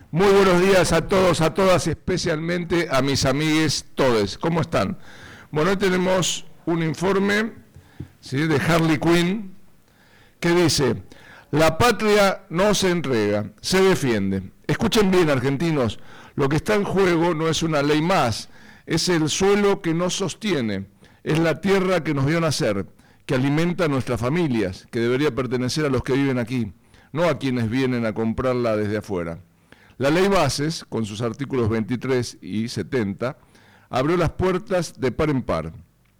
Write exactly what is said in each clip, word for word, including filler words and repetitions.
Muy buenos días a todos, a todas, especialmente a mis amigues todes. ¿Cómo están? Bueno, hoy tenemos un informe, ¿sí?, de Harley Quinn que dice: la patria no se entrega, se defiende. Escuchen bien, argentinos, lo que está en juego no es una ley más, es el suelo que nos sostiene, es la tierra que nos vio nacer, que alimenta a nuestras familias, que debería pertenecer a los que viven aquí, no a quienes vienen a comprarla desde afuera. La Ley Bases, con sus artículos veintitrés y setenta, abrió las puertas de par en par.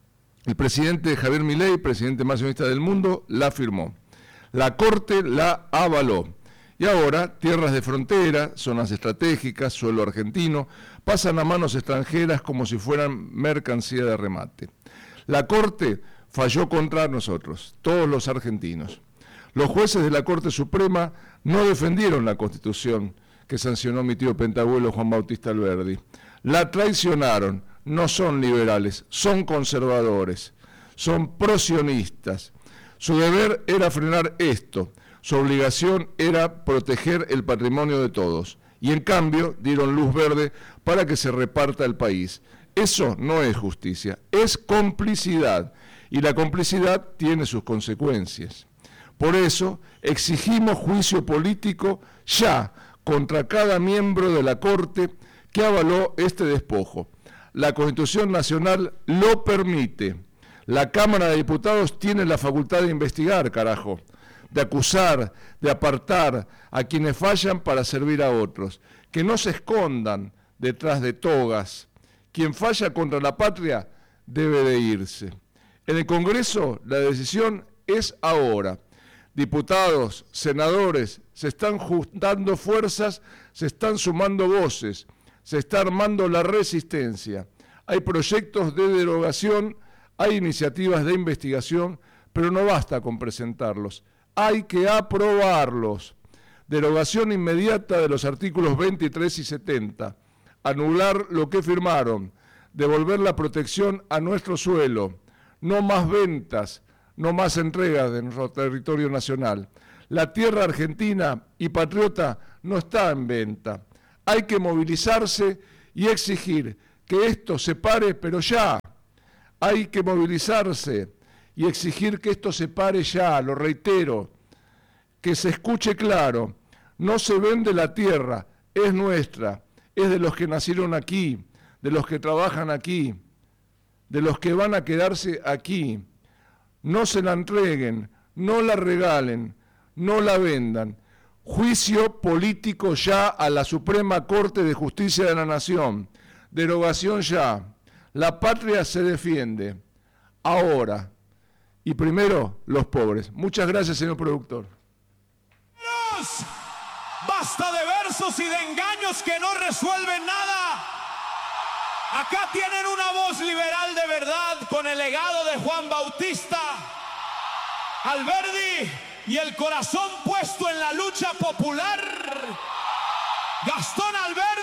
El presidente Javier Milei, presidente más sionista del mundo, la firmó. La Corte la avaló. Y ahora, tierras de frontera, zonas estratégicas, suelo argentino, pasan a manos extranjeras como si fueran mercancía de remate. La Corte falló contra nosotros, todos los argentinos. Los jueces de la Corte Suprema no defendieron la Constitución que sancionó mi tío pentabuelo Juan Bautista Alberdi. La traicionaron, no son liberales, son conservadores, son prosionistas. Su deber era frenar esto, su obligación era proteger el patrimonio de todos, y en cambio dieron luz verde para que se reparta el país. Eso no es justicia, es complicidad, y la complicidad tiene sus consecuencias. Por eso exigimos juicio político ya contra cada miembro de la Corte que avaló este despojo. La Constitución Nacional lo permite. La Cámara de Diputados tiene la facultad de investigar, carajo, de acusar, de apartar a quienes fallan para servir a otros. Que no se escondan detrás de togas. Quien falla contra la patria debe de irse. En el Congreso la decisión es ahora. Diputados, senadores, se están juntando fuerzas, se están sumando voces, se está armando la resistencia. Hay proyectos de derogación, hay iniciativas de investigación, pero no basta con presentarlos, hay que aprobarlos. Derogación inmediata de los artículos veintitrés y setenta, anular lo que firmaron, devolver la protección a nuestro suelo, no más ventas, no más entregas de nuestro territorio nacional. La tierra argentina y patriota no está en venta. Hay que movilizarse y exigir que esto se pare, pero ya. Hay que movilizarse y exigir que esto se pare ya, lo reitero. Que se escuche claro, no se vende la tierra, es nuestra, es de los que nacieron aquí, de los que trabajan aquí, de los que van a quedarse aquí. No se la entreguen, no la regalen, no la vendan. Juicio político ya a la Suprema Corte de Justicia de la Nación. Derogación ya. La patria se defiende. Ahora. Y primero, los pobres. Muchas gracias, señor productor. Basta de versos y de engaños que no resuelven nada. Acá tienen una voz liberal de verdad con el legado de Juan Bautista Alberdi y el corazón puesto en la lucha popular. Gastón Alberdi.